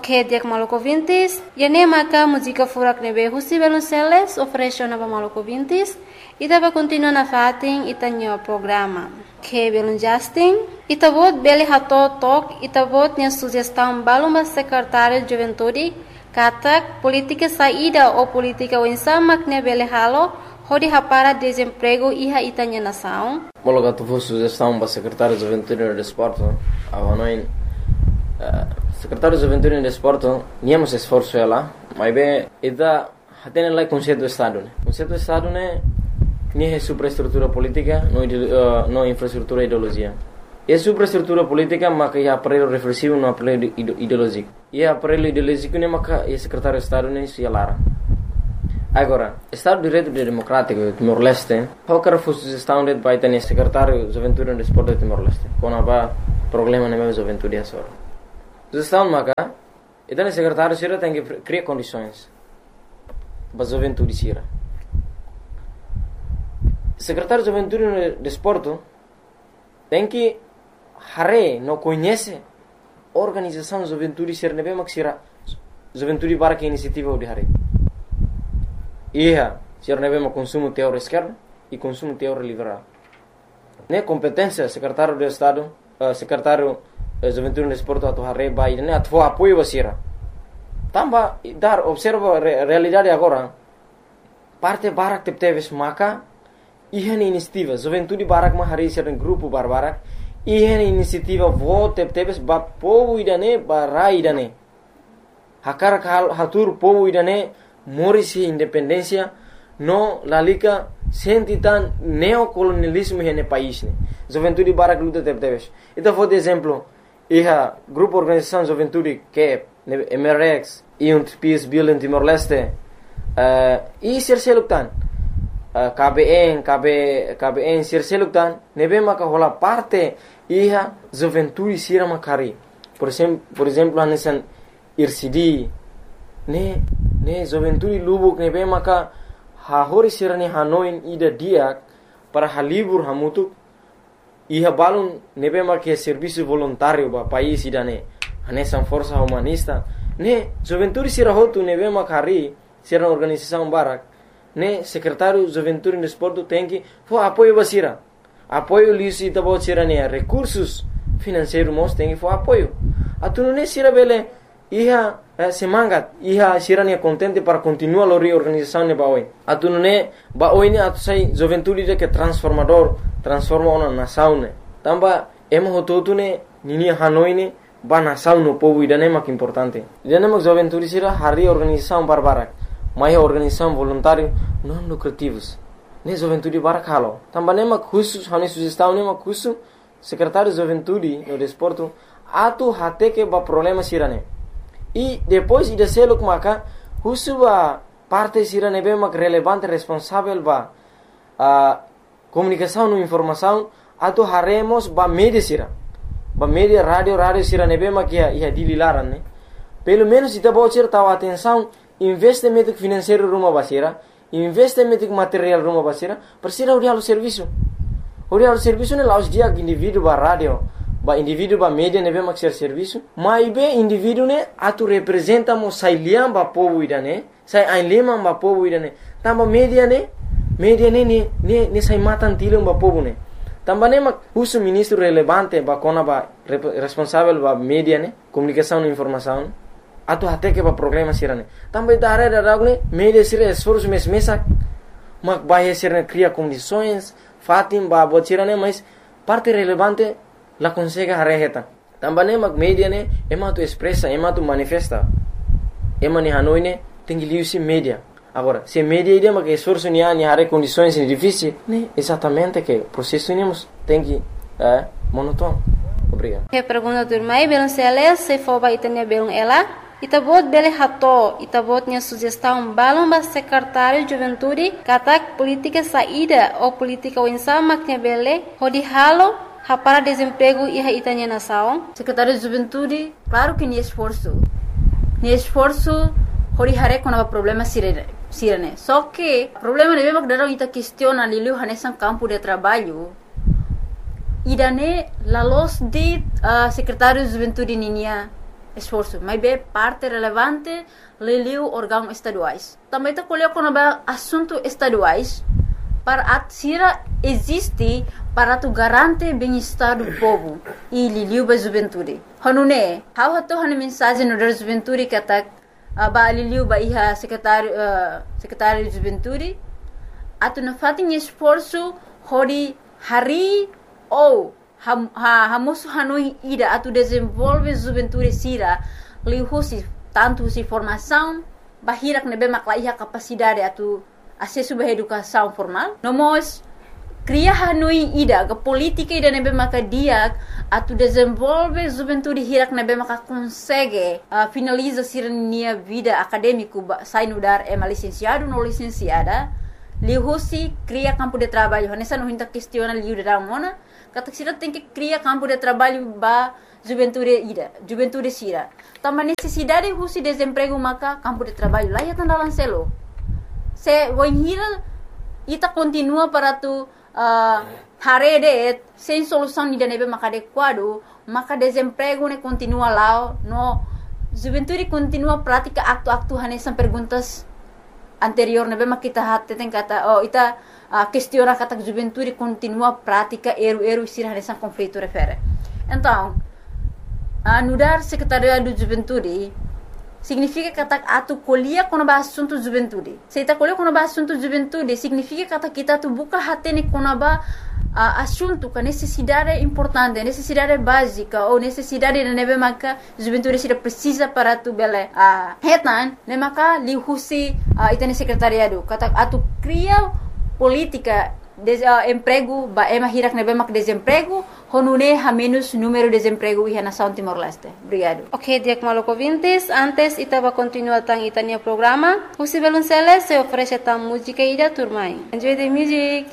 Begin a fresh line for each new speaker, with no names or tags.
que dia maluco vintis, e nem maca música furak nebe husi Belonceles ofereceu nova maluco vintis, e tava continua na fatin e tanho programa. Que belum Justin, e tabot beli hato tok, e tabot nya sugestão balumba secretário de juventude, katak política saída ou política winsama que beli halo, hodi hapara desemprego iha itanya nação.
Mologa tu foi sugestão para secretário de juventude e desporto, avanoin secretário de juventude e desporto, niamos esforço ela, mas bem, ida hatene lá conceito do estado, né? Conceito do estado né, nem é superestrutura política, não infraestrutura ideologia. É superestrutura política, mas é aparelho reflexivo, não aparelho ideológico. E aparelho ideológico né, mas é secretário de estado né, se alara. Agora, Estado de Direito Democrático de Timor-Leste, qualquer sugestão de vai ter secretário de juventude e desporto de Timor-Leste, quando há problema na minha juventude é só. Sugestão maca, então o secretário sira tem que criar condições para a juventude sira. Secretário de juventude e desporto tem que não conhece a organização de juventude sira nebe mak sira juventude para que iniciativa de hare. Ia, sira nebe mak consumo teórico esquerdo e consumo teórico liberal. Ne competência secretário de Estado, secretário juventude e desporto atu hare bai ne atu apoio basira. Tamba dar observa realidade agora. Parte barak teves maka ihan inisiativa juventude barak ma hari sira grupo barbarak ihan inisiativa vote teves ba povo idane barai idane. Hakar hatur povo idane morisi independência no lalika sentitan neocolonialismo nesse país ne. Juventude barak luta teves. Então vou de exemplo iha grupo organização juventude que MRX e peace building Timor-Leste e serseluktan KBN serseluktan nebe maka hola parte iha juventude sira makari por exemplo anesan IRCD ne juventude lubuk nebe maka hahori sira ni hanoin ida diak para halibur hamutuk iha balun nebe maka serviço voluntário ba país idane anesan força humanista ne juventude sira hotu nebe makari sira organização barak ne secretário juventude e desporto tem que for apoio basira apoio lisi tabo sira ne recursos financeiros mos tem que for apoio atunu ne sira bele iha semangat iha sira ne contente para continuar a reorganização ne baoi atunu ne baoi ne atu sai juventude de que transforma uma nação ne tamba emo hototu ne nini hanoi ne ba nação no povo idane mak importante idane mak juventude sira hari organização barbarak mai organização voluntário não lucrativos ne juventude barak halo tamba ne mak khusus hani sugestão ne mak khusus secretário de juventude no desporto atu hate que ba problema sira ne e depois ida seluk maka khusus ba parte sira ne be mak relevante responsável ba comunicação no informação atu haremos ba media sira ba media radio sira nebe makia ia dililaran ne pelo menos ita bocir tahu atenção investimento financeiro rumah basira investimento material rumah basira persira uri halu serviço ne laus dia indivíduo ba radio ba indivíduo ba media nebe mak serviço mai be indivíduo ne atu representa mo sai liam ba povo idane sai ainlema ba povo idane tamba media ne sai matan tilum ba povo ne também mak uso ministro relevante ba kona ba responsável ba media ne comunicação e informação atu até que ba problema sirane também da área da ne media sira esforço mesak mak ba sira cria condições fatim ba botirane mas parte relevante la consegue hareheta também mak media ne ema tu expressa ema tu manifesta ema ni hanoi ne tengi liusi media. Agora, se media ideia que esforço ni hare condições difíceis, né? Exatamente que o processo tem que monótono. Obrigado.
Que pergunta do irmão Belonceles se for para itania belon ela, itabot bele hato, itabot nya sugestão balon ba secretário de juventude, katak política saída ou política winsama que bele, hodi halo para desemprego e itania nação.
Secretário de juventude, claro que ni esforço, hori hare quando há problema sirene. Só que o problema é que dalam ita questiona liu hanesan campo de trabalho. Idane la los de secretário de juventude ninia esforço, mas é parte relevante leliu órgãos estaduais. Também está colocando assuntos estaduais para a sira existe para tu garante bem-estar do povo e liliu ba juventude. Hanune, how hato han mensagem no da juventude que atak ba liliu ba iha secretário de juventude atu na fatin esforço hori hari ou hamosu hanui ida atu desenvolve juventude sira lihusi tanto si formação bahirak nebe makla iha capacidade atu acesso à educação formal. Nomos cria hanui ida ga política ida nebe maka dia atu desenvolve juventude hirak nebe maka consegue finaliza sirnia vida acadêmico sai no dar é licenciado no licenciada lihusi cria campo de trabalho nessa não hinta questiona liu da mona kata sira tem que cria campo de trabalho ba juventude sira também necessidade husi desemprego maka campo de trabalho lá ya tandalan selo se voinhira ita continua para tu harede sem solução ni nebe maka adequado maka desemprego ne continua lá no juventude continua prática acto hanesan perguntas anterior nebe maka kita hatte tem kata ita questiona kata juventude continua prática eru sira hanesan conflito refere então anudar secretariado do juventude significa kata atu colhia quando ba assunto juventude. Se ita colhia quando ba assunto juventude, significa kata kita tu buka hatene quando ba assunto com necessidade importante, necessidade básica ou necessidade de nebe maka juventude sira precisa para tu bele hetan ne maka lihusi itane secretariado kata atu cria política emprego ba ema hirak nebe mak desemprego honune ha menos número de desemprego e na São Timor-Leste. Obrigado.
Ok, Diak Maloko Vintes, antes itava continuar tang itania programa, o Sibelunceles se oferece tam música e da turmai. Enjoy the music.